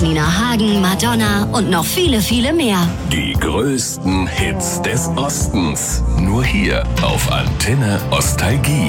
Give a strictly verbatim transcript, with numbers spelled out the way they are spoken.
Thomas, Nina Hagen, Madonna und noch viele, viele mehr. Die größten Hits des Ostens. Nur hier auf Antenne Ostalgie.